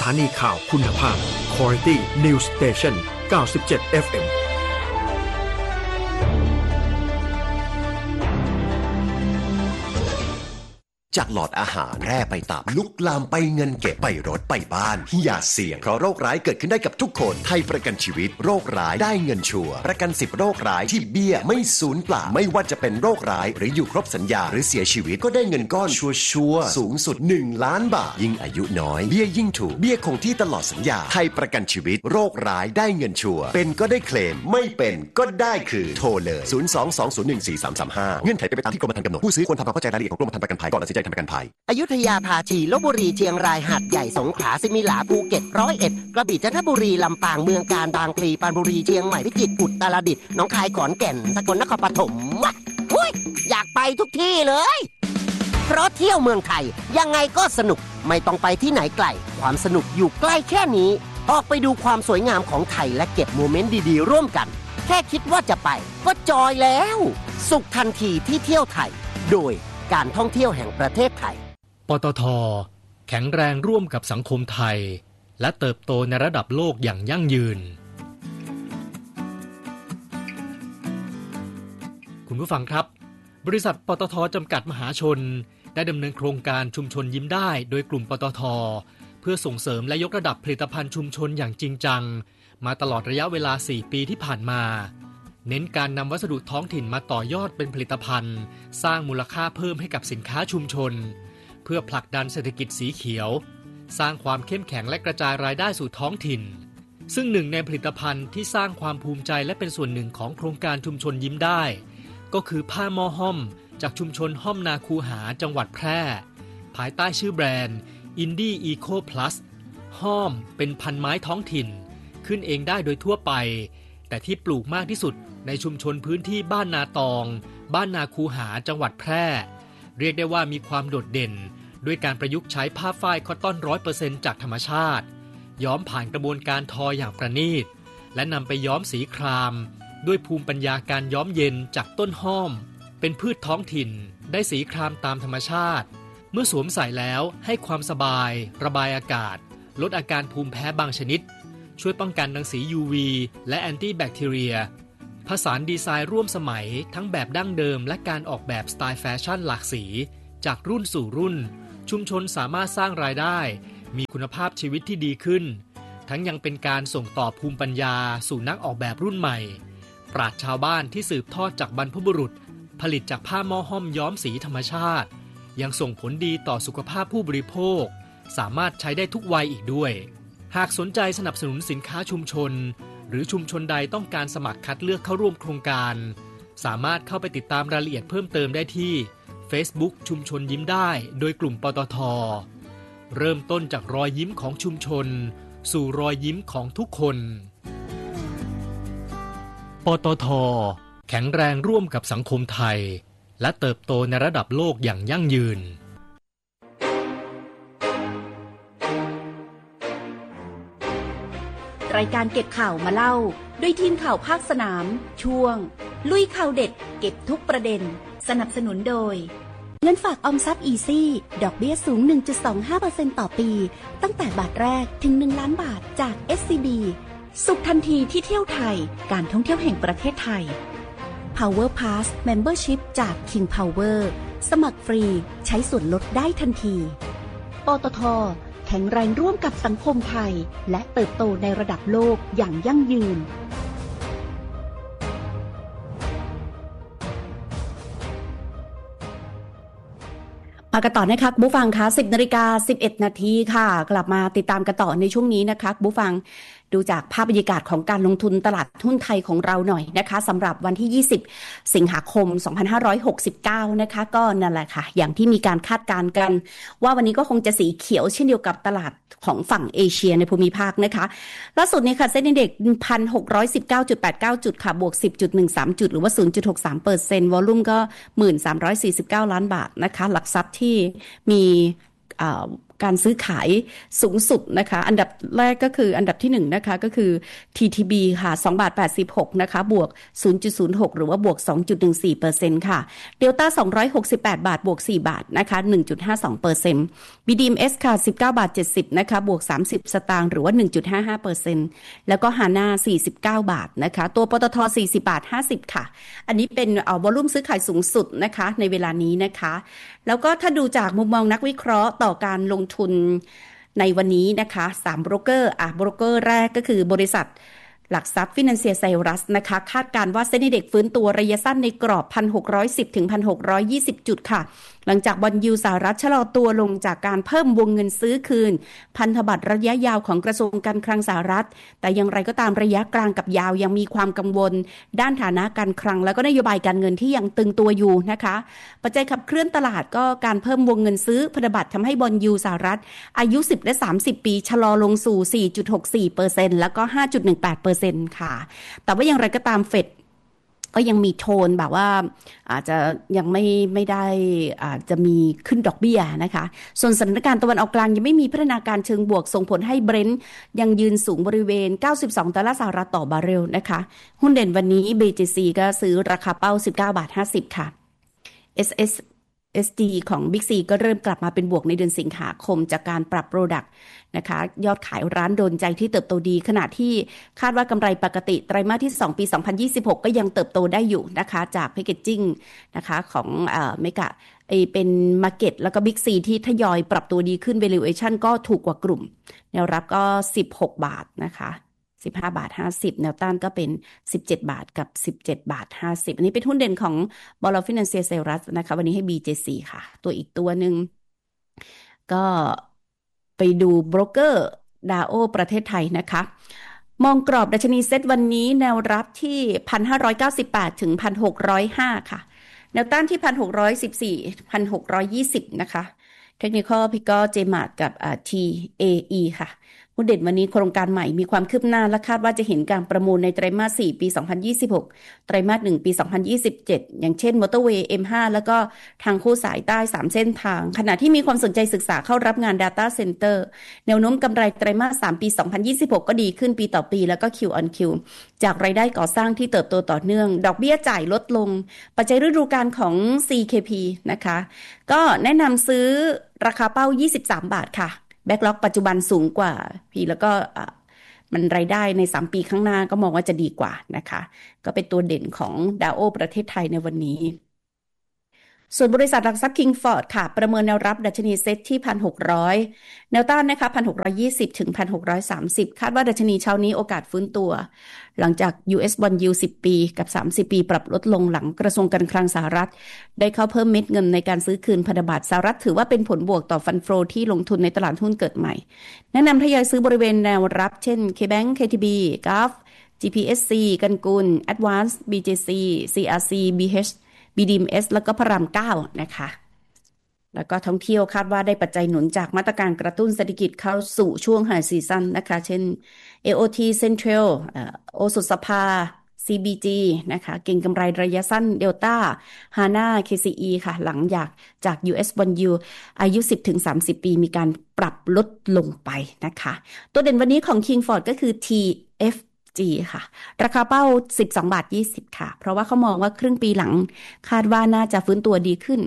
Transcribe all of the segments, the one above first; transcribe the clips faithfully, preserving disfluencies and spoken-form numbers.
ถานีข่าวคุณภาพ Quality News Station เก้าสิบเจ็ด เอฟ เอ็มจากหลอดอาหารแพร่ไปตับลุกลามไปเงินเก็บไปรถไปบ้านอย่าเสี่ยงเพราะโรคร้ายเกิดขึ้นได้กับทุกคนไทยประกันชีวิตโรคร้ายได้เงินชัวร์ประกันสิบโรคร้ายที่เบี้ยไม่สูญเปล่าไม่ว่าจะเป็นโรคร้ายหรืออยู่ครบสัญญาหรือเสียชีวิตก็ได้เงินก้อนชัวร์สูงสุดหนึ่งล้านบาทยิ่งอายุน้อยเบี้ยยิ่งถูกเบี้ยคงที่ตลอดสัญญาไทยประกันชีวิตโรคร้ายได้เงินชัวร์เป็นก็ได้เคลมไม่เป็นก็ได้คือโทรเลยศูนย์ สอง สอง ศูนย์ หนึ่ง สี่ สาม สาม ห้าเงื่อนไขเป็นไปตามที่กรมธรรม์กำหนดผู้ซื้อควรทำความเข้าใจรายละเอียดของกรมธรรม์ประกันภัยก่อนตัดสินใจทำประกันภัยอยุธยาภาชีลพบุรีเชียงรายหาดใหญ่สงขลาสิมิหลาภูเก็ตร้อยเอ็ดกระบี่จันทบุรีลำปางเมืองกาญบางพลีปรานบุรีเชียงใหม่พิจิตรอุตรดิตถ์หนองคายขอนแก่นสกลนครปฐมอุ้ยอยากไปทุกที่เลยเพราะเที่ยวเมืองไทยยังไงก็สนุกไม่ต้องไปที่ไหนไกลความสนุกอยู่ใกล้แค่นี้ออกไปดูความสวยงามของไทยและเก็บโมเมนต์ดีๆร่วมกันแค่คิดว่าจะไปก็จอยแล้วสุขทันทีที่เที่ยวไทยโดยการท่องเที่ยวแห่งประเทศไทยปตท.แข็งแรงร่วมกับสังคมไทยและเติบโตในระดับโลกอย่างยั่งยืนคุณผู้ฟังครับบริษัทปตท.จำกัดมหาชนได้ดำเนินโครงการชุมชนยิ้มได้โดยกลุ่มปตท.เพื่อส่งเสริมและยกระดับผลิตภัณฑ์ชุมชนอย่างจริงจังมาตลอดระยะเวลาสี่ปีที่ผ่านมาเน้นการนำวัสดุท้องถิ่นมาต่อยอดเป็นผลิตภัณฑ์สร้างมูลค่าเพิ่มให้กับสินค้าชุมชนเพื่อผลักดันเศรษฐกิจสีเขียวสร้างความเข้มแข็งและกระจายรายได้สู่ท้องถิ่นซึ่งหนึ่งในผลิตภัณฑ์ที่สร้างความภูมิใจและเป็นส่วนหนึ่งของโครงการชุมชนยิ้มได้ก็คือผ้าหม้อห้อมจากชุมชนห้อมนาคูหาจังหวัดแพร่ภายใต้ชื่อแบรนด์ Indie Eco Plus ห้อมเป็นพันไม้ท้องถิ่นขึ้นเองได้โดยทั่วไปแต่ที่ปลูกมากที่สุดในชุมชนพื้นที่บ้านนาตองบ้านนาคูหาจังหวัดแพร่เรียกได้ว่ามีความโดดเด่นด้วยการประยุกต์ใช้ผ้าฝ้ายคอตตอน ร้อยเปอร์เซ็นต์ จากธรรมชาติย้อมผ่านกระบวนการทออย่างประณีตและนำไปย้อมสีครามด้วยภูมิปัญญาการย้อมเย็นจากต้นห้อมเป็นพืชท้องถิ่นได้สีครามตามธรรมชาติเมื่อสวมใส่แล้วให้ความสบายระบายอากาศลดอาการภูมิแพ้บางชนิดช่วยป้องกันรังสี ยู วี และแอนตี้แบคทีเรียผสานดีไซน์ร่วมสมัยทั้งแบบดั้งเดิมและการออกแบบสไตล์แฟชั่นหลากสีจากรุ่นสู่รุ่นชุมชนสามารถสร้างรายได้มีคุณภาพชีวิตที่ดีขึ้นทั้งยังเป็นการส่งต่อภูมิปัญญาสู่นักออกแบบรุ่นใหม่ปราชญ์ชาวบ้านที่สืบทอดจากบรรพบุรุษผลิตจากผ้าหม้อห้อมย้อมสีธรรมชาติยังส่งผลดีต่อสุขภาพผู้บริโภคสามารถใช้ได้ทุกวัยอีกด้วยหากสนใจสนับสนุนสินค้าชุมชนหรือชุมชนใดต้องการสมัครคัดเลือกเข้าร่วมโครงการสามารถเข้าไปติดตามรายละเอียดเพิ่มเติมได้ที่ Facebook ชุมชนยิ้มได้โดยกลุ่มปตท.เริ่มต้นจากรอยยิ้มของชุมชนสู่รอยยิ้มของทุกคนปตท.แข็งแรงร่วมกับสังคมไทยและเติบโตในระดับโลกอย่างยั่งยืนรายการเก็บข่าวมาเล่าด้วยทีมข่าวภาคสนามช่วงลุยข่าวเด็ดเก็บทุกประเด็นสนับสนุนโดยเงินฝากออมทรัพย์อีซี่ดอกเบี้ยสูง หนึ่งจุดสองห้าเปอร์เซ็นต์ ต่อปีตั้งแต่บาทแรกถึงหนึ่งล้านบาทจาก เอส ซี บี สุขทันทีที่เที่ยวไทยการท่องเที่ยวแห่งประเทศไทย Power Pass Membership จาก King Power สมัครฟรีใช้ส่วนลดได้ทันทีปตท.แข็งแรงร่วมกับสังคมไทยและเติบโตในระดับโลกอย่างยั่งยืนมากันต่อนะคะคุณผู้ฟังคะ สิบนาฬิกาสิบเอ็ดนาทีค่ะกลับมาติดตามกันต่อในช่วงนี้นะคะคุณผู้ฟังดูจากภาพบรรยากาศของการลงทุนตลาดหุ้นไทยของเราหน่อยนะคะสำหรับวันที่ยี่สิบสิงหาคมสองพันห้าร้อยหกสิบเก้านะคะก็นั่นแหละค่ะอย่างที่มีการคาดการณ์กันว่าวันนี้ก็คงจะสีเขียวเช่นเดียวกับตลาดของฝั่งเอเชียในภูมิภาคนะคะล่าสุดนี้ค่ะเซ็นดี Index หนึ่งพันหกร้อยสิบเก้าจุดแปดเก้า จุดค่ะบวก สิบจุดหนึ่งสาม จุดหรือว่า ศูนย์จุดหกสามเปอร์เซ็นต์ วอลุ่มก็ หนึ่งพันสามร้อยสี่สิบเก้า ล้านบาทนะคะหลักทรัพย์ที่มีการซื้อขายสูงสุดนะคะอันดับแรกก็คืออันดับที่หนึ่งนะคะก็คือ ที ที บี ค่ะสองบาทแปดสิบหกนะคะบวก ศูนย์จุดศูนย์หก หรือว่าบวก สองจุดหนึ่งสี่เปอร์เซ็นต์ ค่ะ Delta สองร้อยหกสิบแปดบาทบวกสี่บาทนะคะ หนึ่งจุดห้าสองเปอร์เซ็นต์ บี ดี เอ็ม เอส ค่ะสิบเก้าบาทเจ็ดสิบนะคะบวกสามสิบสตางค์หรือว่า หนึ่งจุดห้าห้าเปอร์เซ็นต์ แล้วก็ Hana สี่สิบเก้าบาทนะคะตัวปตทสี่สิบบาทห้าสิบค่ะอันนี้เป็นเอ่อวอลุ่มซื้อขายสูงสุดนะคะในเวลานี้นะคะแล้วก็ถ้าดูจากมุมมองนักวิเคราะห์ต่อการลงทุนในวันนี้นะคะสามโบรกเกอร์อ่ะโบรกเกอร์แรกก็คือบริษัทหลักทรัพย์ Financial Cyrus นะคะคาดการณ์ว่าเซ็นดี เอ็กซ์ ฟื้นตัวระยะสั้นในกรอบ หนึ่งพันหกร้อยสิบ ถึง หนึ่งพันหกร้อยยี่สิบ จุดค่ะหลังจากบอนด์ยิลด์สหรัฐชะลอตัวลงจากการเพิ่มวงเงินซื้อคืนพันธบัตรระยะยาวของกระทรวงการคลังสหรัฐแต่อย่างไรก็ตามระยะกลางกับยาวยังมีความกังวลด้านฐานะการคลังแล้วก็นโยบายการเงินที่ยังตึงตัวอยู่นะคะปัจจัยขับเคลื่อนตลาดก็การเพิ่มวงเงินซื้อพันธบัตรทำให้บอนด์ยิลด์สหรัฐอายุสิบและสามสิบปีชะลอลงสู่ สี่จุดหกสี่เปอร์เซ็นต์ แล้วก็ ห้าจุดหนึ่งแปดเปอร์เซ็นต์ ค่ะแต่ว่าอย่างไรก็ตามเฟดก็ยังมีโทนแบบว่าอาจจะยังไม่ไม่ได้อาจจะมีขึ้นดอกเบี้ยนะคะส่วนสถานการณ์ตะวันออกกลางยังไม่มีพัฒนาการเชิงบวกส่งผลให้เบรนท์ยังยืนสูงบริเวณเก้าสิบสองดอลลาร์สหรัฐต่อบาร์เรลนะคะหุ้นเด่นวันนี้ บี จี ซี ก็ซื้อราคาเป้าสิบเก้าบาทห้าสิบค่ะ เอส เอส เอส ดี ของ Big C ก็เริ่มกลับมาเป็นบวกในเดือนสิงหาคมจากการปรับโปรดักต์นะคะยอดขายร้านโดนใจที่เติบโตดีขณะที่คาดว่ากำไรปกติไตรมาสที่สองปีสองพันยี่สิบหกก็ยังเติบโตได้อยู่นะคะจากแพคเกจจิ้งนะคะของเอ่อเมกะไอเป็นมาร์เก็ตแล้วก็ Big C ที่ทยอยปรับตัวดีขึ้น valuation ก็ถูกกว่ากลุ่มแนวรับก็สิบหกบาทนะคะสิบห้าบาทห้าสิบแนวต้านก็เป็นสิบเจ็ดบาทกับสิบเจ็ดบาทห้าสิบอันนี้เป็นหุ้นเด่นของบล Financial Cyrus นะคะวันนี้ให้ บี จี ซี ค่ะตัวอีกตัวหนึ่งก็ไปดูโบรกเกอร์ดาโอประเทศไทยนะคะมองกรอบดัชนีเซ็ตวันนี้แนวรับที่ หนึ่งพันห้าร้อยเก้าสิบแปด ถึง หนึ่งพันหกร้อยห้า ค่ะแนวต้านที่ หนึ่งพันหกร้อยสิบสี่ หนึ่งพันหกร้อยยี่สิบ นะคะเทคนิคอลพี่ก็เจมาร์ทกับอ่า ที เอ อี ค่ะหุ้นเด่นวันนี้โครงการใหม่มีความคืบหน้าและคาดว่าจะเห็นการประมูลในไตรมาสสี่ปีสองพันยี่สิบหกไตรมาสหนึ่งปีสองพันยี่สิบเจ็ดอย่างเช่นมอเตอร์เวย์ เอ็ม ห้า แล้วก็ทางคู่สายใต้สามเส้นทางขณะที่มีความสนใจศึกษาเข้ารับงาน Data Center แนวโน้มกำไรไตรมาสสามปีสองพันยี่สิบหกก็ดีขึ้นปีต่อปีแล้วก็ Q on Q จากรายได้ก่อสร้างที่เติบโตต่อเนื่องดอกเบี้ยจ่ายลดลงปัจจัยฤดูกาลของ ซี เค พี นะคะก็แนะนำซื้อราคาเป้ายี่สิบสามบาทค่ะแบ็คล็อกปัจจุบันสูงกว่าพี่แล้วก็มันรายได้ในสามปีข้างหน้าก็มองว่าจะดีกว่านะคะก็เป็นตัวเด่นของดาวโอประเทศไทยในวันนี้ส่วนบริษัทหลักทรัพย์ Kingford ค่ะประเมินแนวรับดัชนีเซ็ตที่ หนึ่งพันหกร้อย แนวต้านนะคะ หนึ่งพันหกร้อยยี่สิบ ถึง หนึ่งพันหกร้อยสามสิบ คาดว่าดัชนีเช้านี้โอกาสฟื้นตัวหลังจาก ยู เอส Bond Yield สิบปีกับสามสิบปีปรับลดลงหลังกระทรวงการคลังสหรัฐได้เข้าเพิ่มเม็ดเงินในการซื้อคืนพันธบัตรสหรัฐถือว่าเป็นผลบวกต่อฟันโฟลที่ลงทุนในตลาดหุ้นเกิดใหม่แนะนำทยอยซื้อบริเวณแนวรับเช่น K-Bank เค ที บี Gulf จี พี เอส ซี กันกุล Advance บี เจ ซี ซี อาร์ ซี บี เอช บี ดี เอ็ม เอส แล้วก็พระรามเก้านะคะแล้วก็ท่องเที่ยวคาดว่าได้ปัจจัยหนุนจากมาตรการกระตุ้นเศรษฐกิจเข้าสู่ช่วงไฮซีซั่นนะคะเช่น เอ โอ ที Central เอ่อโอสุสภา ซี บี จี นะคะเก็งกำไรระยะสั้น Delta Hana เค ซี อี ค่ะหลังจากจาก ยู เอส Bond Yield อายุ สิบถึงสามสิบปีมีการปรับลดลงไปนะคะตัวเด่นวันนี้ของ Kingford ก็คือ ที เอฟ จี ค่ะราคาเป้าสิบสองบาทยี่สิบค่ะเพราะว่าเขามองว่าครึ่งปีหลังคาดว่าน่าจะฟื้นตัวดีขึ้น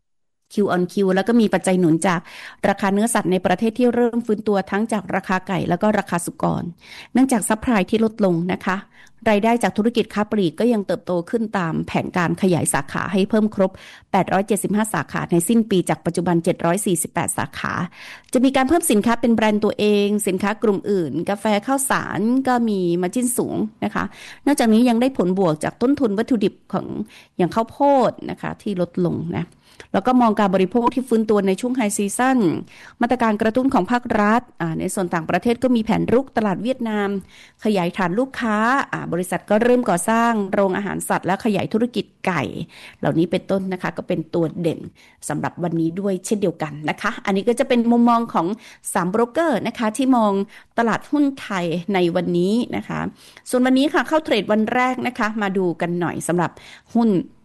Q on Q แล้วก็มีปัจจัยหนุนจากราคาเนื้อสัตว์ในประเทศที่เริ่มฟื้นตัวทั้งจากราคาไก่แล้วก็ราคาสุกรเนื่องจากซัพพลายที่ลดลงนะคะรายได้จากธุรกิจค้าปลีกก็ยังเติบโตขึ้นตามแผนการขยายสาขาให้เพิ่มครบแปดร้อยเจ็ดสิบห้าสาขาในสิ้นปีจากปัจจุบันเจ็ดร้อยสี่สิบแปดสาขาจะมีการเพิ่มสินค้าเป็นแบรนด์ตัวเองสินค้ากลุ่มอื่นกาแฟข้าวสารก็มีมาร์จิ้นสูงนะคะนอกจากนี้ยังได้ผลบวกจากต้นทุนวัตถุดิบของอย่างข้าวโพดนะคะที่ลดลงนะแล้วก็มองการบริโภคที่ฟื้นตัวในช่วงไฮซีซั่นมาตรการกระตุ้นของภาครัฐในส่วนต่างประเทศก็มีแผนรุกตลาดเวียดนามขยายฐานลูกค้าบริษัทก็เริ่มก่อสร้างโรงอาหารสัตว์และขยายธุรกิจไก่เหล่านี้เป็นต้นนะคะก็เป็นตัวเด่นสำหรับวันนี้ด้วยเช่นเดียวกันนะคะอันนี้ก็จะเป็นมุมมองของสามโบรกเกอร์นะคะที่มองตลาดหุ้นไทยในวันนี้นะคะส่วนวันนี้ค่ะเข้าเทรดวันแรกนะคะมาดูกันหน่อยสำหรับหุ้น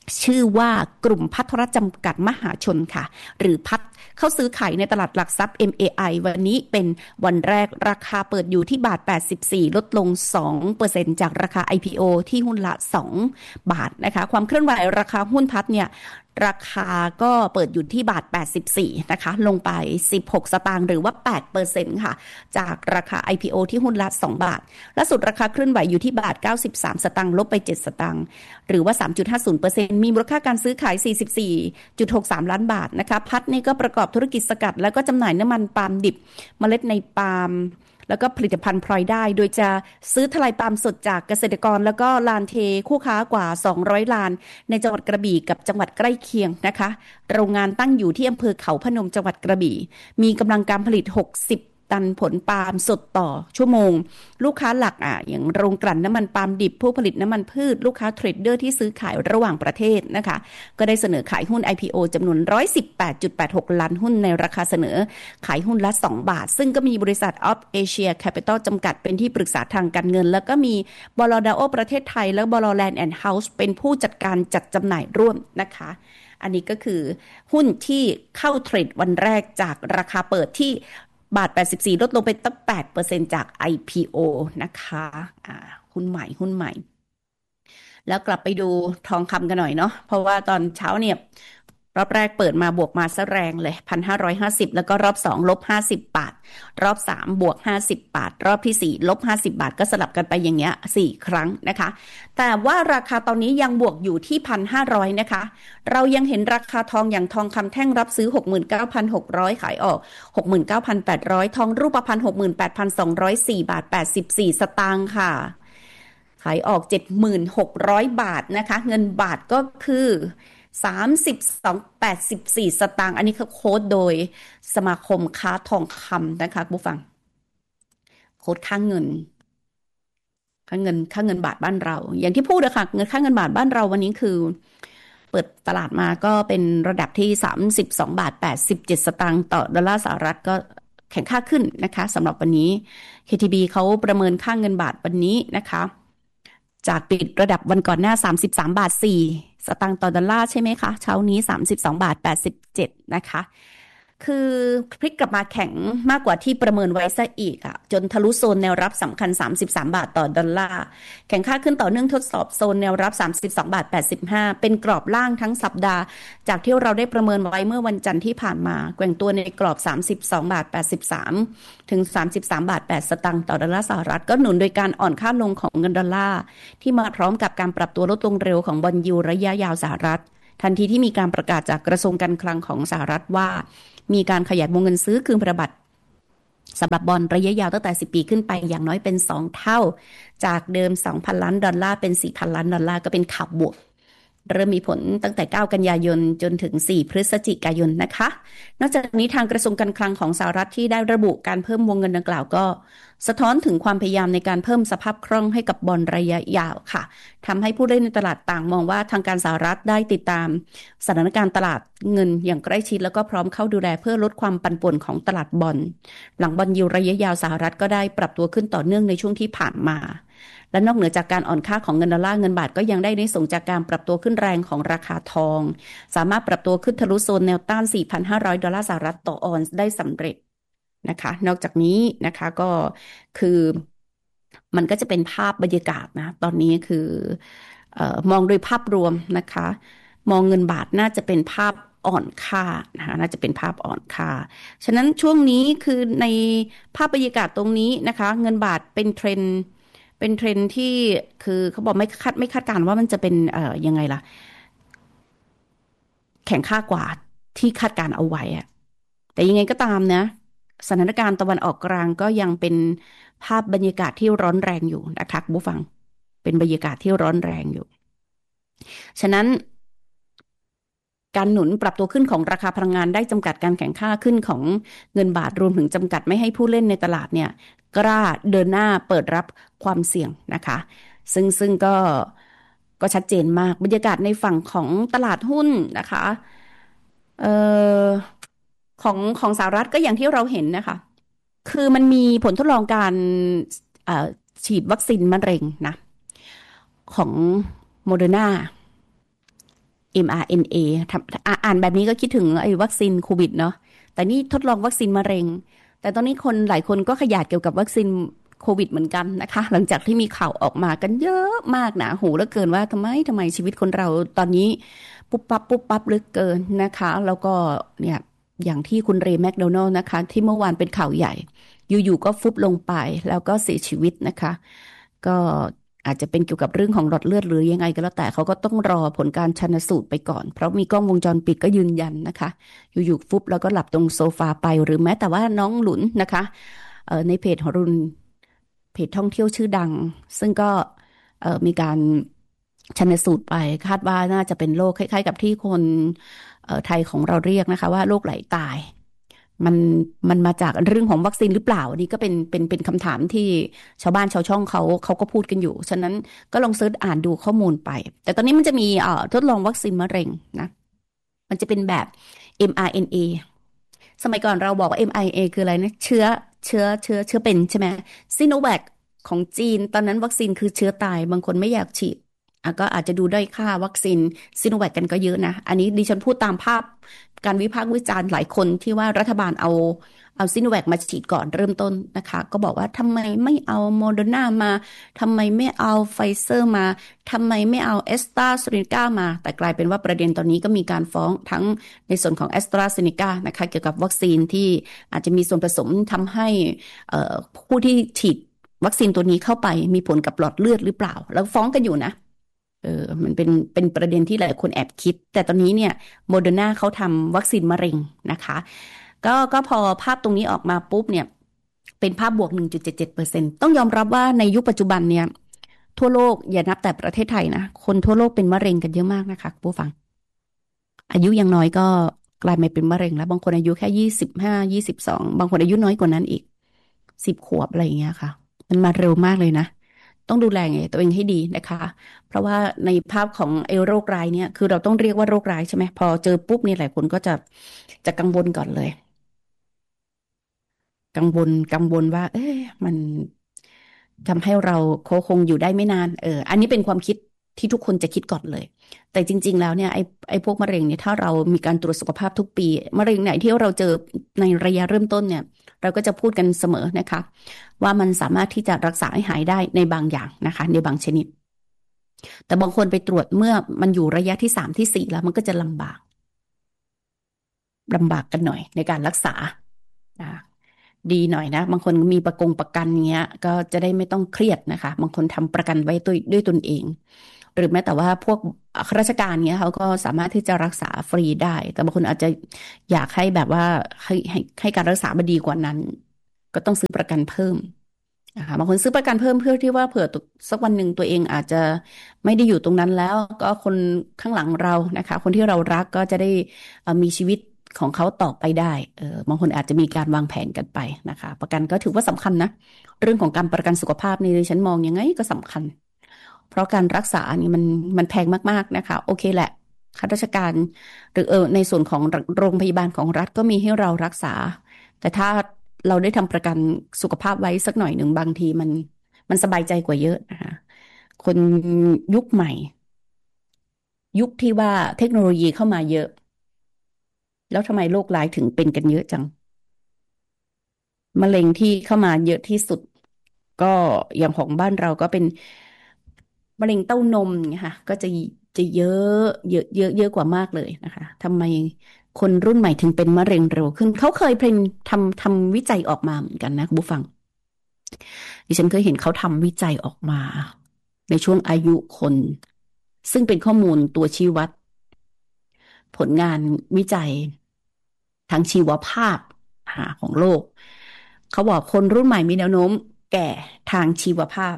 ชื่อว่ากลุ่มพัฒรจำกัดมหาชนค่ะหรือพัฒเข้าซื้อขายในตลาดหลักทรัพย์ เอ็ม เอ ไอ วันนี้เป็นวันแรกราคาเปิดอยู่ที่บาทแปดสิบสี่ลดลง สองเปอร์เซ็นต์ จากราคา ไอ พี โอ ที่หุ้นละสองบาทนะคะความเคลื่อนไหวราคาหุ้นพัฒเนี่ยราคาก็เปิดอยู่ที่บาทแปดสิบสี่นะคะลงไปสิบหกสตางค์หรือว่า แปดเปอร์เซ็นต์ ค่ะจากราคา ไอ พี โอ ที่หุ้นละสองบาทล่าสุดราคาเคลื่อนไหวอยู่ที่บาทเก้าสิบสามสตางค์ลบไปเจ็ดสตางค์หรือว่า สามจุดห้าศูนย์เปอร์เซ็นต์ มีมูลค่าการซื้อขาย สี่สิบสี่จุดหกสามล้านบาทนะคะพัฒนี่ก็ประกอบธุรกิจสกัดแล้วก็จำหน่ายน้ำมันปาล์มดิบเมล็ดในปาล์มแล้วก็ผลิตภัณฑ์พลอยได้โดยจะซื้อทลายปาล์มสดจากเกษตรกรแล้วก็ลานเทคู่ค้ากว่าสองร้อยลานในจังหวัดกระบี่กับจังหวัดใกล้เคียงนะคะโรงงานตั้งอยู่ที่อำเภอเขาพนมจังหวัดกระบี่มีกำลังการผลิตหกสิบตันผลปาล์มสดต่อชั่วโมงลูกค้าหลักอ่ะอย่างโรงกลั่นน้ำมันปาล์มดิบผู้ผลิตน้ำมันพืชลูกค้าเทรดเดอร์ที่ซื้อขายระหว่างประเทศนะคะก็ได้เสนอขายหุ้น ไอ พี โอ จำนวน หนึ่งร้อยสิบแปดจุดแปดหก ล้านหุ้นในราคาเสนอขายหุ้นละสองบาทซึ่งก็มีบริษัท Of Asia Capital จำกัดเป็นที่ปรึกษาทางการเงินแล้วก็มีบลดาโอประเทศไทยและบล Land and House เป็นผู้จัดการจัดจำหน่ายร่วมนะคะอันนี้ก็คือหุ้นที่เข้าเทรดวันแรกจากราคาเปิดที่บาทแปดสิบสี่ลดลงไปตั้ง แปดเปอร์เซ็นต์ จาก ไอ พี โอ นะคะอ่าหุ้นใหม่หุ้นใหม่แล้วกลับไปดูทองคำกันหน่อยเนาะเพราะว่าตอนเช้าเนี่ยรอบแรกเปิดมาบวกมาซะแรงเลย หนึ่งพันห้าร้อยห้าสิบ แล้วก็รอบสองลบห้าสิบบาทรอบสามบวกห้าสิบบาทรอบที่สี่ลบห้าสิบบาทก็สลับกันไปอย่างเงี้ยสี่ครั้งนะคะแต่ว่าราคาตอนนี้ยังบวกอยู่ที่ หนึ่งพันห้าร้อย นะคะเรายังเห็นราคาทองอย่างทองคำแท่งรับซื้อ หกหมื่นเก้าพันหกร้อย ขายออก หกหมื่นเก้าพันแปดร้อย ทองรูปพรรณ หกหมื่นแปดพันสองร้อยสี่ บาทแปดสิบสี่สตางค์ค่ะขายออก เจ็ดหมื่นหกร้อย บาทนะคะเงินบาทก็คือสามสิบสอง แปดสิบสี่สตางค์อันนี้เขาโค้ดโดยสมาคมค้าทองคำนะคะผู้ฟังโค้ดค่าเงินค่าเงินค่าเงินบาทบ้านเราอย่างที่พูดอะค่ะเงินค่าเงินบาทบ้านเราวันนี้คือเปิดตลาดมาก็เป็นระดับที่สามสิบสองบาทแปดสิบเจ็ดสตางค์ต่อดอลลาร์สหรัฐก็แข็งค่าขึ้นนะคะสำหรับวันนี้ เค ที บี เขาประเมินค่าเงินบาทวันนี้นะคะจากปิดระดับวันก่อนหน้าสามสิบสามบาทสี่สตางค์ต่อดอลลาร์ใช่ไหมคะเช้านี้สามสิบสองบาทแปดสิบเจ็ดนะคะคือพลิกกลับมาแข็งมากกว่าที่ประเมินไว้ซะอีกอะจนทะลุโซนแนวรับสำคัญสามสิบสามบาทต่อดอลลาร์แข็งค่าขึ้นต่อเนื่องทดสอบโซนแนวรับสามสิบสองบาทแปดสิบห้าเป็นกรอบล่างทั้งสัปดาห์จากที่เราได้ประเมินไว้เมื่อวันจันทร์ที่ผ่านมาแกว่งตัวในกรอบสามสิบสองบาทแปดสิบสามถึงสามสิบสามบาทแปดสตางค์ต่อดอลลาร์สหรัฐก็หนุนโดยการอ่อนค่าลงของเงินดอลลาร์ที่มาพร้อมกับการปรับตัวลดลงเร็วของบอนด์ยิลด์ระยะยาวสหรัฐทันทีที่มีการประกาศจากกระทรวงการคลังของสหรัฐว่ามีการขยายวงเงินซื้อคืนพันธบัตรสำหรับบอนด์ระยะยาวตั้งแต่สิบปีขึ้นไปอย่างน้อยเป็นสองเท่าจากเดิม สองพันล้านดอลลาร์เป็น สี่พันล้านดอลลาร์ก็เป็นข่าวบวกเริ่มมีผลตั้งแต่เก้ากันยายนจนถึงสี่พฤศจิกายนนะคะนอกจากนี้ทางกระทรวงการคลังของสหรัฐที่ได้ระบุการเพิ่มวงเงินดังกล่าวก็สะท้อนถึงความพยายามในการเพิ่มสภาพคล่องให้กับบอนด์ระยะยาวค่ะทำให้ผู้เล่นในตลาดต่างมองว่าทางการสหรัฐได้ติดตามสถานการณ์ตลาดเงินอย่างใกล้ชิดแล้วก็พร้อมเข้าดูแลเพื่อลดความปั่นป่วนของตลาดบอนด์หลังบอนด์ยิลด์ระยะยาวสหรัฐก็ได้ปรับตัวขึ้นต่อเนื่องในช่วงที่ผ่านมาและนอกเหนือจากการอ่อนค่าของเงินดอลลาร์เงินบาทก็ยังได้ในส่งจากการปรับตัวขึ้นแรงของราคาทองสามารถปรับตัวขึ้นทะลุโซนแนวต้าน สี่พันห้าร้อย ดอลลาร์สหรัฐต่อออนซ์ได้สำเร็จนะคะนอกจากนี้นะคะก็คือมันก็จะเป็นภาพบรรยากาศนะตอนนี้คือเอ่อมองโดยภาพรวมนะคะมองเงินบาทน่าจะเป็นภาพอ่อนค่านะคะน่าจะเป็นภาพอ่อนค่าฉะนั้นช่วงนี้คือในภาพบรรยากาศตรงนี้นะคะเงินบาทเป็นเทรนด์เป็นเทรนด์ที่คือเขาบอกไม่คาดไม่คาดการณ์ว่ามันจะเป็นเอ่อยังไงล่ะแข็งค่ากว่าที่คาดการณ์เอาไว้อะแต่ยังไงก็ตามนะสถานการณ์ตะวันออกกลางก็ยังเป็นภาพบรรยากาศที่ร้อนแรงอยู่นะคะผู้ฟังเป็นบรรยากาศที่ร้อนแรงอยู่ฉะนั้นการหนุนปรับตัวขึ้นของราคาพลังงานได้จำกัดการแข่งข้าขึ้นของเงินบาทรวมถึงจำกัดไม่ให้ผู้เล่นในตลาดเนี่ยกล้าเดินหน้าเปิดรับความเสี่ยงนะคะซึ่งซึ่งก็ก็ชัดเจนมากบรรยากาศในฝั่งของตลาดหุ้นนะคะเอ่อของของสหรัฐก็อย่างที่เราเห็นนะคะคือมันมีผลทดลองการฉีดวัคซีนมะเร็งนะของโมเดอร์นาเอ็ม อาร์ เอ็น เอ ทำอ่านแบบนี้ก็คิดถึงไอ้วัคซีนโควิดเนาะแต่นี่ทดลองวัคซีนมะเร็งแต่ตอนนี้คนหลายคนก็ขยาดเกี่ยวกับวัคซีนโควิดเหมือนกันนะคะหลังจากที่มีข่าวออกมากันเยอะมากหนาหูเหลือเกินว่าทำไมทำไมชีวิตคนเราตอนนี้ปุ๊บปั๊บปุ๊บปั๊บเหลือเกินนะคะแล้วก็เนี่ยอย่างที่คุณเรย์แมคโดนัลด์นะคะที่เมื่อวานเป็นข่าวใหญ่อยู่ๆก็ฟุบลงไปแล้วก็เสียชีวิตนะคะก็อาจจะเป็นเกี่ยวกับเรื่องของหลอดเลือดหรือยังไงก็แล้วแต่เขาก็ต้องรอผลการชันสูตรไปก่อนเพราะมีกล้องวงจรปิดก็ยืนยันนะคะอยู่ๆฟุบแล้วก็หลับตรงโซฟาไปหรือแม้แต่ว่าน้องหลุนนะคะเอ่อในเพจของรุนเพจท่องเที่ยวชื่อดังซึ่งก็เอ่อมีการชันสูตรไปคาดว่าน่าจะเป็นโรคคล้ายๆกับที่คนเอ่อไทยของเราเรียกนะคะว่าโรคไหลตายมันมันมาจากเรื่องของวัคซีนหรือเปล่านี่ก็เป็นเป็นเป็นคำถามที่ชาวบ้านชาวช่องเขาเขาก็พูดกันอยู่ฉะนั้นก็ลองเสิร์ชอ่านดูข้อมูลไปแต่ตอนนี้มันจะมีเอ่อทดลองวัคซีนมะเร็งนะมันจะเป็นแบบ เอ็ม อาร์ เอ็น เอ สมัยก่อนเราบอกว่า เอ็ม อาร์ เอ็น เอ คืออะไรนะเชื้อเชื้อเชื้อเชื้อเป็นใช่ไหมซิโนแวคของจีนตอนนั้นวัคซีนคือเชื้อตายบางคนไม่อยากฉีดอ่ะก็อาจจะดูด้อยค่าวัคซีนซิโนแวคกันก็เยอะนะอันนี้ดิฉันพูดตามภาพการวิพากษ์วิจารณ์หลายคนที่ว่ารัฐบาลเอาเอาซิโนแวคมาฉีดก่อนเริ่มต้นนะคะก็บอกว่าทำไมไม่เอาโมเดอร์นามาทำไมไม่เอาไฟเซอร์มาทำไมไม่เอาแอสตราเซเนกามาแต่กลายเป็นว่าประเด็นตอนนี้ก็มีการฟ้องทั้งในส่วนของแอสตราเซเนกานะคะเกี่ยวกับวัคซีนที่อาจจะมีส่วนผสมทำให้ผู้ที่ฉีดวัคซีนตัวนี้เข้าไปมีผลกับหลอดเลือดหรือเปล่าแล้วฟ้องกันอยู่นะเออมันเป็นเป็นประเด็นที่หลายคนแอบคิดแต่ตอนนี้เนี่ยโมเดอร์นาเขาทำวัคซีนมะเร็งนะคะก็ก็พอภาพตรงนี้ออกมาปุ๊บเนี่ยเป็นภาพบวก หนึ่งจุดเจ็ดเจ็ดเปอร์เซ็นต์ ต้องยอมรับว่าในยุคปัจจุบันเนี่ยทั่วโลกอย่านับแต่ประเทศไทยนะคนทั่วโลกเป็นมะเร็งกันเยอะมากนะคะผู้ฟังอายุยังน้อยก็กลายมาเป็นมะเร็งแล้วบางคนอายุแค่ยี่สิบห้า ยี่สิบสองบางคนอายุน้อยกว่านั้นอีกสิบขวบอะไรอย่างเงี้ยค่ะมันมาเร็วมากเลยนะต้องดูแลไงตัวเองให้ดีนะคะเพราะว่าในภาพของไอ้โรคร้ายเนี่ยคือเราต้องเรียกว่าโรคร้ายใช่ไหมพอเจอปุ๊บนี่หลายคนก็จะจะกังวลก่อนเลยกังวลกังวลว่าเอ๊ะมันทำให้เราคงอยู่ได้ไม่นานเอออันนี้เป็นความคิดที่ทุกคนจะคิดก่อนเลยแต่จริงๆแล้วเนี่ยไอ้ไอ้พวกมะเร็งเนี่ยถ้าเรามีการตรวจสุขภาพทุกปีมะเร็งไหนที่เราเจอในระยะเริ่มต้นเนี่ยเราก็จะพูดกันเสมอนะคะว่ามันสามารถที่จะรักษาให้หายได้ในบางอย่างนะคะในบางชนิดแต่บางคนไปตรวจเมื่อมันอยู่ระยะที่สามที่สี่แล้วมันก็จะลำบากลำบากกันหน่อยในการรักษาดีหน่อยนะบางคนมีประกงประกันเงี้ยก็จะได้ไม่ต้องเครียดนะคะบางคนทำประกันไว้ด้วยด้วยตนเองหรือแม้แต่ว่าพวกข้าราชการเนี้ยเขาก็สามารถที่จะรักษาฟรีได้แต่บางคนอาจจะอยากให้แบบว่าให้ให้ให้การรักษามันดีกว่านั้นก็ต้องซื้อประกันเพิ่มนะคะบางคนซื้อประกันเพิ่มเพื่อที่ว่าเผื่อสักวันหนึ่งตัวเองอาจจะไม่ได้อยู่ตรงนั้นแล้วก็คนข้างหลังเรานะคะคนที่เรารักก็จะได้มีชีวิตของเขาต่อไปได้เออบางคนอาจจะมีการวางแผนกันไปนะคะประกันก็ถือว่าสำคัญนะเรื่องของการประกันสุขภาพนี่ฉันมองยังไงก็สำคัญเพราะการรักษานี่มันมันแพงมากๆนะคะโอเคแหละข้าราชการหรือเออในส่วนของโรงพยาบาลของรัฐก็มีให้เรารักษาแต่ถ้าเราได้ทำประกันสุขภาพไว้สักหน่อยหนึ่งบางทีมันมันสบายใจกว่าเยอะนะคะคนยุคใหม่ยุคที่ว่าเทคโนโลยีเข้ามาเยอะแล้วทำไมโรคร้ายถึงเป็นกันเยอะจังมะเร็งที่เข้ามาเยอะที่สุดก็อย่างของบ้านเราก็เป็นมะเร็งเต้านมเนี่ยค่ะก็จะจะเยอะเยอะเยอะเยอะกว่ามากเลยนะคะทำไมคนรุ่นใหม่ถึงเป็นมะเร็งเร็วขึ้นเขาเคยเป็นทำทำวิจัยออกมาเหมือนกันนะผู้ฟังดิฉันเคยเห็นเขาทำวิจัยออกมาในช่วงอายุคนซึ่งเป็นข้อมูลตัวชี้วัดผลงานวิจัยทางชีวภาพของโลกเขาบอกคนรุ่นใหม่มีแนวโน้มแก่ทางชีวภาพ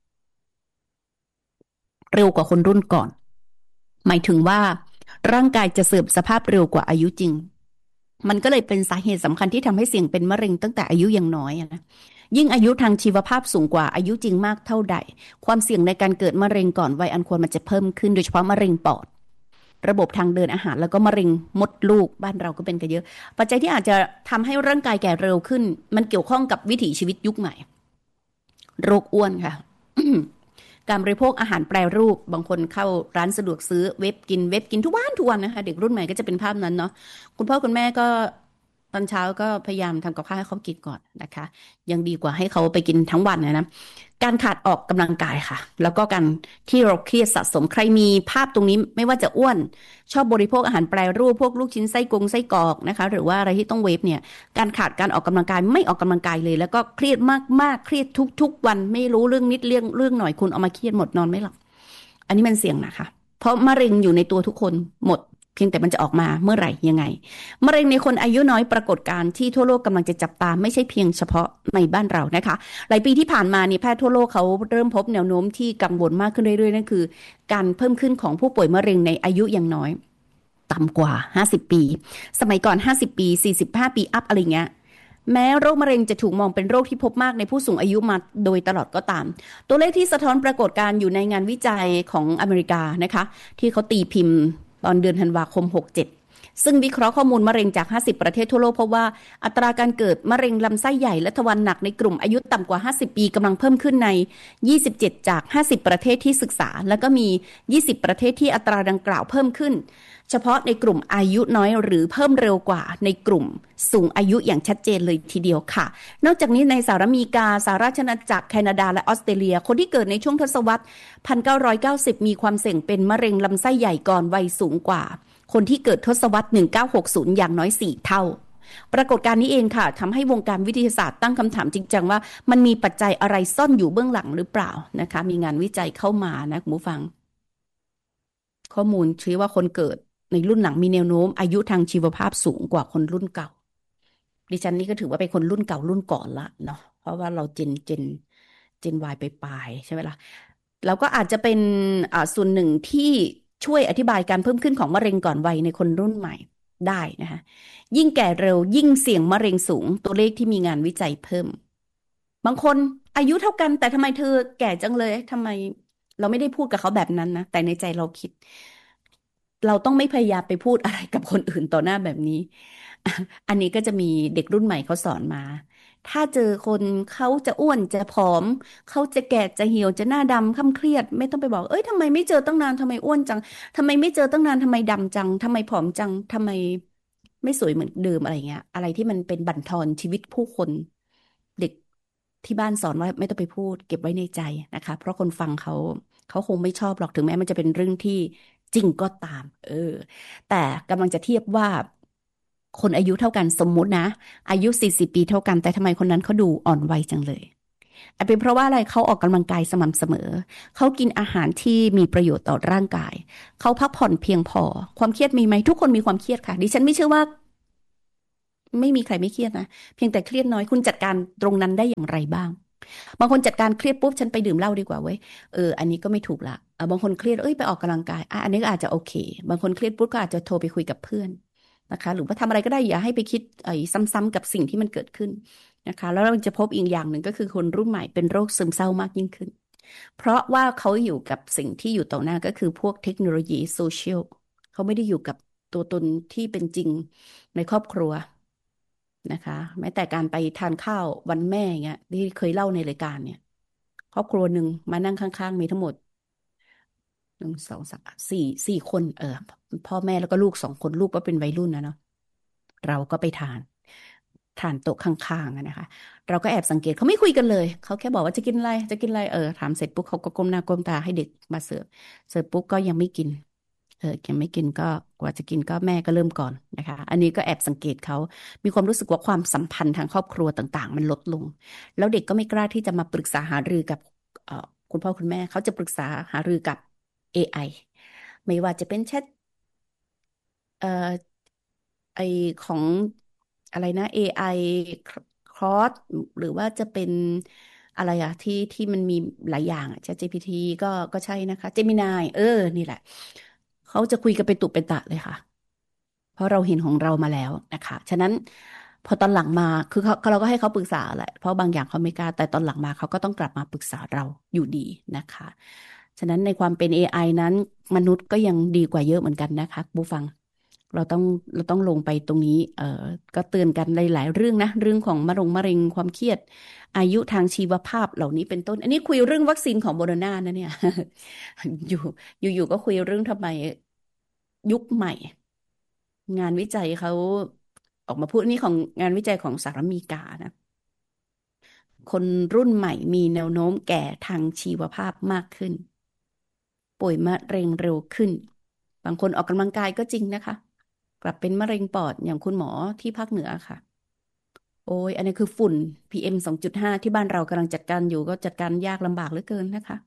เร็วกว่าคนรุ่นก่อนหมายถึงว่าร่างกายจะเสื่อมสภาพเร็วกว่าอายุจริงมันก็เลยเป็นสาเหตุสำคัญที่ทำให้เสี่ยงเป็นมะเร็งตั้งแต่อายุยังน้อยนะยิ่งอายุทางชีวภาพสูงกว่าอายุจริงมากเท่าใดความเสี่ยงในการเกิดมะเร็งก่อนวัยอันควรมันจะเพิ่มขึ้นโดยเฉพาะมะเร็งปอดระบบทางเดินอาหารแล้วก็มะเร็งมดลูกบ้านเราก็เป็นกันเยอะปัจจัยที่อาจจะทำให้ร่างกายแก่เร็วขึ้นมันเกี่ยวข้องกับวิถีชีวิตยุคใหม่โรคอ้วนค่ะการบริโภคอาหารแปรรูปบางคนเข้าร้านสะดวกซื้อเว็บกินเว็บกินทุกวันทุกวันนะคะเด็กรุ่นใหม่ก็จะเป็นภาพนั้นเนาะคุณพ่อคุณแม่ก็ตอนเช้าก็พยายามทำกับข้าวให้เขากินก่อนนะคะยังดีกว่าให้เขาไปกินทั้งวันนะนะการขาดออกกำลังกายค่ะแล้วก็การที่เราเครียดสะสมใครมีภาพตรงนี้ไม่ว่าจะอ้วนชอบบริโภคอาหารแปรรูปพวกลูกชิ้นไส้กงไส้กรอกนะคะหรือว่าอะไรที่ต้องเวฟเนี่ยการขาดการออกกำลังกายไม่ออกกำลังกายเลยแล้วก็เครียดมากๆเครียดทุกๆวันไม่รู้เรื่องนิดเรื่องเรื่องหน่อยคุณเอามาเครียดหมดนอนไม่หลับอันนี้มันเสี่ยงนะคะเพราะมะเร็งอยู่ในตัวทุกคนหมดเพียงแต่มันจะออกมาเมื่อไหร่ยังไงมะเร็งในคนอายุน้อยปรากฏการณ์ที่ทั่วโลกกำลังจะจับตาไม่ใช่เพียงเฉพาะในบ้านเรานะคะหลายปีที่ผ่านมานี่แพทย์ทั่วโลกเขาเริ่มพบแนวโน้มที่กังวลมากขึ้นเรื่อยๆนั่นคือการเพิ่มขึ้นของผู้ป่วยมะเร็งในอายุยังน้อยต่ำกว่าห้าสิบปีสมัยก่อนห้าสิบปีสี่สิบห้าปีอัพอะไรเงี้ยแม้โรคมะเร็งจะถูกมองเป็นโรคที่พบมากในผู้สูงอายุมาโดยตลอดก็ตามตัวเลขที่สะท้อนปรากฏการณ์อยู่ในงานวิจัยของอเมริกานะคะที่เขาตีพิมพ์ตอนเดือนธันวาคมหกเจ็ดซึ่งวิเคราะห์ข้อมูลมะเร็งจากห้าสิบประเทศทั่วโลกพบว่าอัตราการเกิดมะเร็งลำไส้ใหญ่และทวารหนักในกลุ่มอายุต่ำกว่าห้าสิบปีกำลังเพิ่มขึ้นในยี่สิบเจ็ดจากห้าสิบประเทศที่ศึกษาแล้วก็มียี่สิบประเทศที่อัตราดังกล่าวเพิ่มขึ้นเฉพาะในกลุ่มอายุน้อยหรือเพิ่มเร็วกว่าในกลุ่มสูงอายุอย่างชัดเจนเลยทีเดียวค่ะนอกจากนี้ในสหรัฐอเมริกาสหราชอาณาจักรแคนาดาและออสเตรเลียคนที่เกิดในช่วงทศวรรษหนึ่งพันเก้าร้อยเก้าสิบมีความเสี่ยงเป็นมะเร็งลำไส้ใหญ่ก่อนวัยสูงกว่าคนที่เกิดทศวรรษหนึ่งพันเก้าร้อยหกสิบอย่างน้อยสี่เท่าปรากฏการณ์นี้เองค่ะทำให้วงการวิทยาศาสตร์ตั้งคำถามจริงจังว่ามันมีปัจจัยอะไรซ่อนอยู่เบื้องหลังหรือเปล่านะคะมีงานวิจัยเข้ามานะคุณผู้ฟังข้อมูลชี้ว่าคนเกิดในรุ่นหลังมีแนวโน้มอายุทางชีวภาพสูงกว่าคนรุ่นเก่าดิฉันนี่ก็ถือว่าเป็นคนรุ่นเก่ารุ่นก่อนละเนาะเพราะว่าเราเจนเจนเจนวายไปปลายใช่ไหมล่ะแล้วก็อาจจะเป็นอ่าส่วนหนึ่งที่ช่วยอธิบายการเพิ่มขึ้นของมะเร็งก่อนวัยในคนรุ่นใหม่ได้นะคะยิ่งแก่เร็วยิ่งเสี่ยงมะเร็งสูงตัวเลขที่มีงานวิจัยเพิ่มบางคนอายุเท่ากันแต่ทำไมเธอแก่จังเลยทำไมเราไม่ได้พูดกับเขาแบบนั้นนะแต่ในใจเราคิดเราต้องไม่พยายามไปพูดอะไรกับคนอื่นต่อหน้าแบบนี้อันนี้ก็จะมีเด็กรุ่นใหม่เขาสอนมาถ้าเจอคนเขาจะอ้วนจะผอมเขาจะแก่จะเหี่ยวจะหน้าดำคล่ำเครียดไม่ต้องไปบอกเอ้ยทำไมไม่เจอตั้งนานทำไมอ้วนจังทำไมไม่เจอตั้งนานทำไมดำจังทำไมผอมจังทำไมไม่สวยเหมือนเดิมอะไรเงี้ยอะไรที่มันเป็นบั่นทอนชีวิตผู้คนเด็กที่บ้านสอนว่าไม่ต้องไปพูดเก็บไว้ในใจนะคะเพราะคนฟังเขาเขาคงไม่ชอบหรอกถึงแม้มันจะเป็นเรื่องที่จริงก็ตามเออแต่กำลังจะเทียบว่าคนอายุเท่ากันสมมุตินะอายุสี่สิบปีเท่ากันแต่ทำไมคนนั้นเขาดูอ่อนวัยจังเลยอาจเป็นเพราะว่าอะไรเขาออกกำลังกายสม่ำเสมอเขากินอาหารที่มีประโยชน์ต่อร่างกายเขาพักผ่อนเพียงพอความเครียดมีไหมทุกคนมีความเครียดค่ะดิฉันไม่เชื่อว่าไม่มีใครไม่เครียดนะเพียงแต่เครียดน้อยคุณจัดการตรงนั้นได้อย่างไรบ้างบางคนจัดการเครียดปุ๊บฉันไปดื่มเหล้าดีกว่าเว้ยเอออันนี้ก็ไม่ถูกละบางคนเครียดเอ้ยไปออกกำลังกายอ่ะอันนี้ก็อาจจะโอเคบางคนเครียดปุ๊บก็อาจจะโทรไปคุยกับเพื่อนนะคะหรือว่าทำอะไรก็ได้อย่าให้ไปคิดไอ้ซ้ำๆกับสิ่งที่มันเกิดขึ้นนะคะแล้วเราจะพบอีกอย่างหนึ่งก็คือคนรุ่นใหม่เป็นโรคซึมเศร้ามากยิ่งขึ้นเพราะว่าเขาอยู่กับสิ่งที่อยู่ต่อหน้าก็คือพวกเทคโนโลยีโซเชียลเขาไม่ได้อยู่กับตัวตนที่เป็นจริงในครอบครัวนะคะแม้แต่การไปทานข้าววันแม่เงี้ยที่เคยเล่าในรายการเนี่ยครอบครัวหนึ่งมานั่งข้างๆมีทั้งหมดหนึ่งสองสามสี่สี่คนเออพ่อแม่แล้วก็ลูกสองคนลูกก็เป็นวัยรุ่นนะเนาะเราก็ไปทานทานโต๊ะข้างๆนะคะเราก็แอบสังเกตเขาไม่คุยกันเลยเขาแค่บอกว่าจะกินอะไรจะกินอะไรเออถามเสร็จปุ๊บเขาก็ก้มหน้าก้มตาให้เด็กมาเสิร์ฟเสิร์ฟปุ๊บก็ยังไม่กินเออยังไม่กินก็กว่าจะกินก็แม่ก็เริ่มก่อนนะคะอันนี้ก็แอบสังเกตเขามีความรู้สึกว่าความสัมพันธ์ทางครอบครัวต่างๆมันลดลงแล้วเด็กก็ไม่กล้าที่จะมาปรึกษาหารือกับเอ่อคุณพ่อคุณแม่เขาจะปรึกษาหารือกับ เอ ไอ ไม่ว่าจะเป็นแชทเอ่อไอของอะไรนะ เอ ไอ คลอสหรือว่าจะเป็นอะไรอะที่ที่มันมีหลายอย่างอะ ChatGPT ก็ก็ใช่นะคะ Gemini เออนี่แหละเขาจะคุยกันเป็นตุเป็นตะเลยค่ะเพราะเราเห็นของเรามาแล้วนะคะฉะนั้นพอตอนหลังมาคือเขาเราก็ให้เขาปรึกษาแหละเพราะบางอย่างเขาไม่กล้าแต่ตอนหลังมาเขาก็ต้องกลับมาปรึกษาเราอยู่ดีนะคะฉะนั้นในความเป็น เอ ไอ นั้นมนุษย์ก็ยังดีกว่าเยอะเหมือนกันนะคะผู้ฟังเราต้องเราต้องลงไปตรงนี้เอ่อก็เตือนกันหลายๆเรื่องนะเรื่องของมะรงมะเร็งความเครียดอายุทางชีวภาพเหล่านี้เป็นต้นอันนี้คุยเรื่องวัคซีนของโมเดอร์นานะเนี่ย อยู่อยู่ๆก็คุยเรื่องทำไมยุคใหม่งานวิจัยเขาออกมาพูดนี่ของงานวิจัยของสหรัฐอเมริกานะคนรุ่นใหม่มีแนวโน้มแก่ทางชีวภาพมากขึ้นป่วยมะเร็งเร็วขึ้นบางคนออกกำลังกายก็จริงนะคะกลับเป็นมะเร็งปอดอย่างคุณหมอที่ภาคเหนือค่ะโอ้ยอันนี้คือฝุ่น พี เอ็ม สองจุดห้า ที่บ้านเรากำลังจัดการอยู่ก็จัดการยากลำบากเหลือเกินนะคะ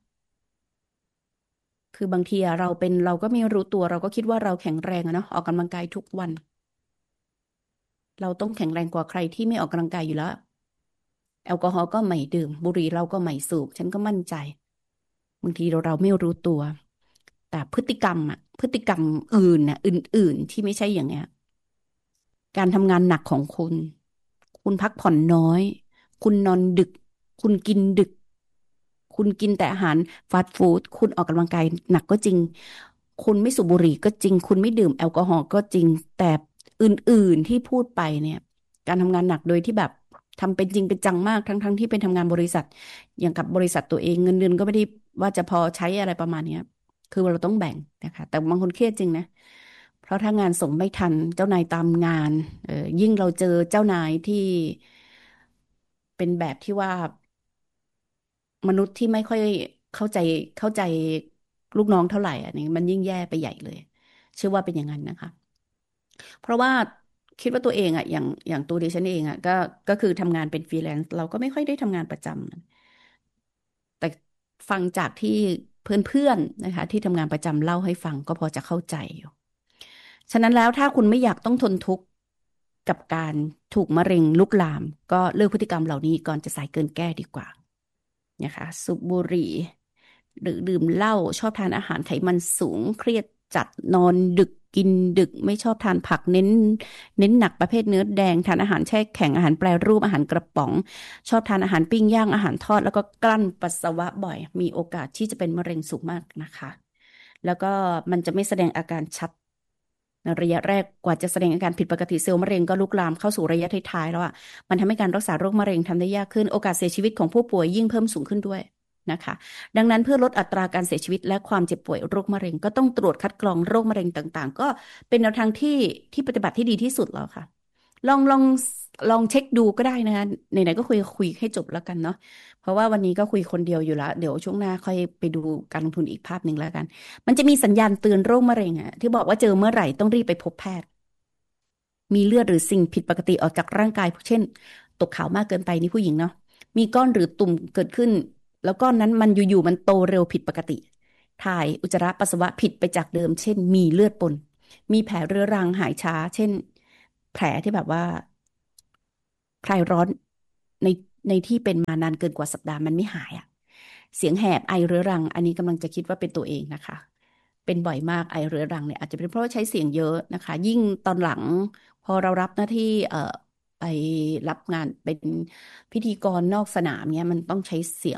คือบางทีเราเป็นเราก็ไม่รู้ตัวเราก็คิดว่าเราแข็งแรงอะเนาะออกกำลังกายทุกวันเราต้องแข็งแรงกว่าใครที่ไม่ออกกำลังกายอยู่แล้วแอลกอฮอล์ก็ไม่ดื่มบุหรี่เราก็ไม่สูบฉันก็มั่นใจบางทีเราเราไม่รู้ตัวแต่พฤติกรรมอะพฤติกรรมอื่นน่ะอื่นๆที่ไม่ใช่อย่างเงี้ยการทำงานหนักของคุณคุณพักผ่อนน้อยคุณนอนดึกคุณกินดึกคุณกินแต่อาหารฟาสต์ฟู้ดคุณออกกำลังกายหนักก็จริงคุณไม่สูบบุหรี่ก็จริงคุณไม่ดื่มแอลกอฮอล์ก็จริงแต่อื่นๆที่พูดไปเนี่ยการทำงานหนักโดยที่แบบทำเป็นจริงเป็นจังมากทั้งๆที่เป็นทำงานบริษัทอย่างกับบริษัทตัวเองเงินเดือนก็ไม่ได้ว่าจะพอใช้อะไรประมาณเนี้ยคือเราต้องแบ่งนะคะแต่บางคนเครียดจริงนะเพราะถ้างานส่งไม่ทันเจ้านายตามงานเออยิ่งเราเจอเจ้านายที่เป็นแบบที่ว่ามนุษย์ที่ไม่ค่อยเข้าใจเข้าใจลูกน้องเท่าไหร่อันนี้มันยิ่งแย่ไปใหญ่เลยเชื่อว่าเป็นอย่างนั้นนะคะเพราะว่าคิดว่าตัวเองอ่ะอย่างอย่างตัวดิฉันเองอ่ะก็ก็คือทำงานเป็นฟรีแลนซ์เราก็ไม่ค่อยได้ทำงานประจำแต่ฟังจากที่เพื่อนๆนะคะที่ทำงานประจำเล่าให้ฟังก็พอจะเข้าใจอยู่ฉะนั้นแล้วถ้าคุณไม่อยากต้องทนทุกข์กับการถูกมะเร็งลุกลามก็เลิกพฤติกรรมเหล่านี้ก่อนจะสายเกินแก้ดีกว่านะคะสูบบุหรี่หรือดื่มเหล้าชอบทานอาหารไขมันสูงเครียดจัดนอนดึกกินดึกไม่ชอบทานผักเน้นเน้นหนักประเภทเนื้อแดงทานอาหารแช่แข็งอาหารแปรรูปอาหารกระป๋องชอบทานอาหารปิ้งย่างอาหารทอดแล้วก็กลั้นปัสสาวะบ่อยมีโอกาสที่จะเป็นมะเร็งสูงมากนะคะแล้วก็มันจะไม่แสดงอาการชัดในระยะแรกกว่าจะแสดงอาการผิดปกติเซลล์มะเร็งก็ลุกลามเข้าสู่ระยะท้ายๆแล้วอ่ะมันทำให้การรักษาโรคมะเร็งทำได้ยากขึ้นโอกาสเสียชีวิตของผู้ป่วยยิ่งเพิ่มสูงขึ้นด้วยนะคะดังนั้นเพื่อลดอัตราการเสียชีวิตและความเจ็บป่วยโรคมะเร็งก็ต้องตรวจคัดกรองโรคมะเร็งต่างๆก็เป็นแนวทางที่ที่ปฏิบัติที่ดีที่สุดแล้วค่ะลองลองลองเช็คดูก็ได้นะคะไหนๆก็คุยคุยให้จบแล้วกันเนาะเพราะว่าวันนี้ก็คุยคนเดียวอยู่แล้วเดี๋ยวช่วงหน้าค่อยไปดูการลงทุนอีกภาพหนึ่งแล้วกันมันจะมีสัญญาณเตือนโรคมะเร็งอะที่บอกว่าเจอเมื่อไหร่ต้องรีบไปพบแพทย์มีเลือดหรือสิ่งผิดปกติออกจากร่างกายเช่นตกขาวมากเกินไปนี่ผู้หญิงเนาะมีก้อนหรือตุ่มเกิดขึ้นแล้วก้อนนั้นมันอยู่ๆมันโตเร็วผิดปกติถ่ายอุจจาระปัสสาวะผิดไปจากเดิมเช่นมีเลือดปนมีแผลเรื้อรังหายช้าเช่นแผลที่แบบว่าคลายร้อนในในที่เป็นมานานเกินกว่าสัปดาห์มันไม่หายอะเสียงแหบไอเรื้อรังอันนี้กำลังจะคิดว่าเป็นตัวเองนะคะเป็นบ่อยมากไอเรื้อรังเนี่ยอาจจะเป็นเพราะว่าใช้เสียงเยอะนะคะยิ่งตอนหลังพอเรารับหน้าที่เอ่อไปรับงานเป็นพิธีกรนอกสนามเนี่ยมันต้องใช้เสียง